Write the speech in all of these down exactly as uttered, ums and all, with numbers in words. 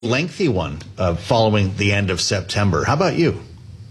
lengthy one uh, following the end of September. How about you?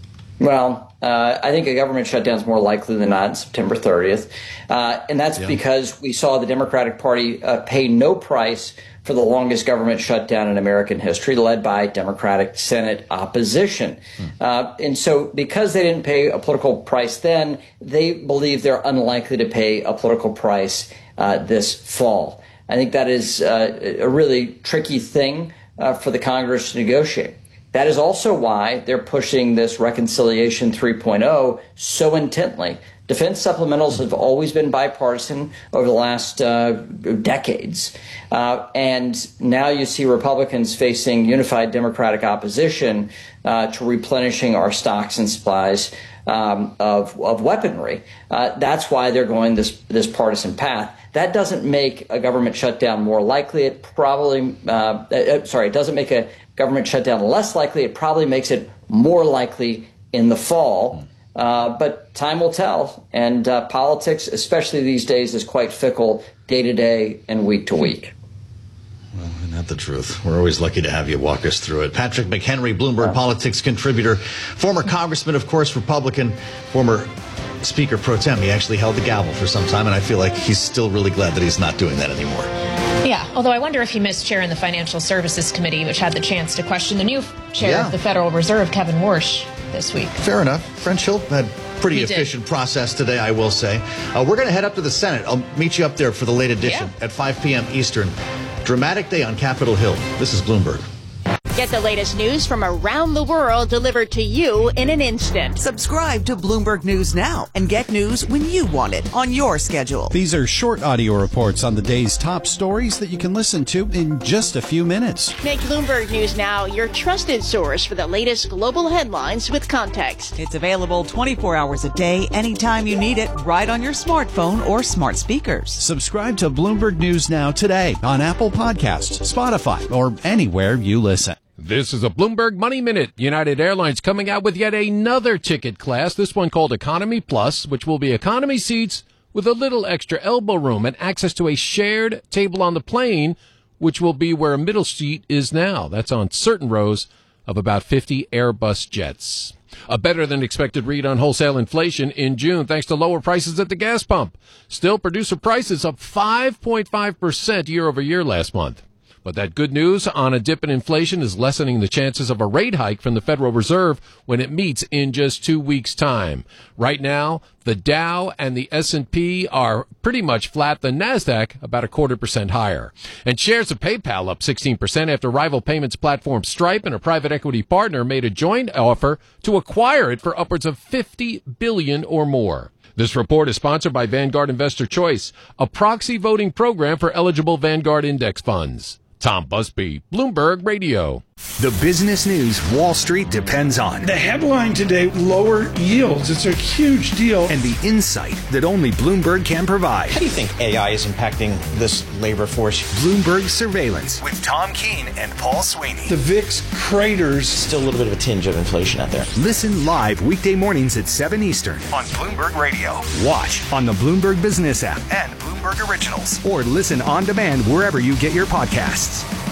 Well, uh, I think a government shutdown is more likely than not September thirtieth. Uh, and that's yeah. because we saw the Democratic Party uh, pay no price for the longest government shutdown in American history, led by Democratic Senate opposition. Hmm. Uh, and so because they didn't pay a political price then, they believe they're unlikely to pay a political price uh, this fall. I think that is uh, a really tricky thing uh, for the Congress to negotiate. That is also why they're pushing this Reconciliation three point oh so intently. Defense supplementals have always been bipartisan over the last uh, decades. Uh, and now you see Republicans facing unified Democratic opposition uh, to replenishing our stocks and supplies um, of, of weaponry. Uh, that's why they're going this, this partisan path. That doesn't make a government shutdown more likely. It probably, uh, uh, sorry, it doesn't make a government shutdown less likely. It probably makes it more likely in the fall. Uh, but time will tell. And uh, politics, especially these days, is quite fickle day to day and week to week. Well, isn't that the truth? We're always lucky to have you walk us through it. Patrick McHenry, Bloomberg yeah. Politics contributor, former congressman, of course, Republican, former Speaker pro tem. He actually held the gavel for some time, and I feel like he's still really glad that he's not doing that anymore. Yeah, although I wonder if he missed chairing the Financial Services Committee, which had the chance to question the new chair yeah. of the Federal Reserve, Kevin Warsh, this week. Fair enough. French Hill had pretty he efficient did. process today, I will say. Uh, we're going to head up to the Senate. I'll meet you up there for the late edition yeah. at five p.m. Eastern. Dramatic day on Capitol Hill. This is Bloomberg. Get the latest news from around the world delivered to you in an instant. Subscribe to Bloomberg News now and get news when you want it on your schedule. These are short audio reports on the day's top stories that you can listen to in just a few minutes. Make Bloomberg News Now your trusted source for the latest global headlines with context. It's available twenty-four hours a day, anytime you need it, right on your smartphone or smart speakers. Subscribe to Bloomberg News Now today on Apple Podcasts, Spotify, or anywhere you listen. This is a Bloomberg Money Minute. United Airlines coming out with yet another ticket class, this one called Economy Plus, which will be economy seats with a little extra elbow room and access to a shared table on the plane, which will be where a middle seat is now. That's on certain rows of about fifty Airbus jets. A better than expected read on wholesale inflation in June thanks to lower prices at the gas pump. Still, producer prices up five point five percent year over year last month. But that good news on a dip in inflation is lessening the chances of a rate hike from the Federal Reserve when it meets in just two weeks' time. Right now, the Dow and the S and P are pretty much flat, the NASDAQ about a quarter percent higher. And shares of PayPal up sixteen percent after rival payments platform Stripe and a private equity partner made a joint offer to acquire it for upwards of fifty billion dollars or more. This report is sponsored by Vanguard Investor Choice, a proxy voting program for eligible Vanguard index funds. Tom Busby, Bloomberg Radio. The business news Wall Street depends on. The headline today, lower yields. It's a huge deal. And the insight that only Bloomberg can provide. How do you think A I is impacting this labor force? Bloomberg Surveillance with Tom Keene and Paul Sweeney. The V I X craters. Still a little bit of a tinge of inflation out there. Listen live weekday mornings at seven Eastern on Bloomberg Radio. Watch on the Bloomberg Business app and Bloomberg Originals. Or listen on demand wherever you get your podcasts.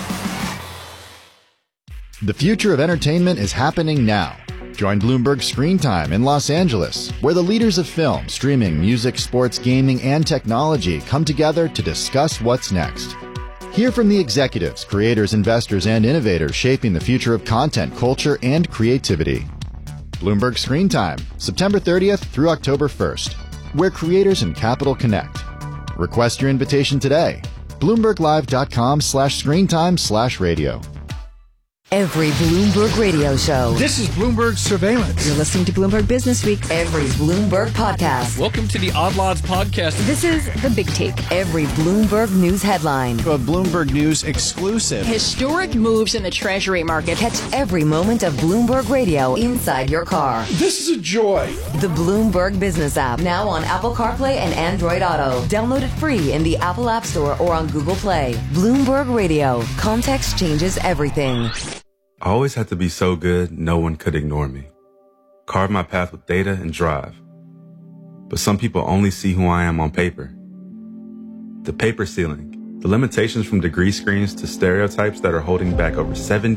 The future of entertainment is happening now. Join Bloomberg Screen Time in Los Angeles, where the leaders of film, streaming, music, sports, gaming, and technology come together to discuss what's next. Hear from the executives, creators, investors, and innovators shaping the future of content, culture, and creativity. Bloomberg Screen Time, September thirtieth through October first, where creators and capital connect. Request your invitation today. BloombergLive.com slash screentime slash radio. Every Bloomberg radio show. This is Bloomberg Surveillance. You're listening to Bloomberg Business Week. Every Bloomberg podcast. Welcome to the Odd Lots podcast. This is The Big Take. Every Bloomberg News headline. A Bloomberg News exclusive. Historic moves in the Treasury market. Catch every moment of Bloomberg Radio inside your car. This is a joy. The Bloomberg Business app. Now on Apple CarPlay and Android Auto. Download it free in the Apple App Store or on Google Play. Bloomberg Radio. Context changes everything. I always had to be so good, no one could ignore me. Carve my path with data and drive. But some people only see who I am on paper. The paper ceiling The limitations from degree screens to stereotypes that are holding back over seventy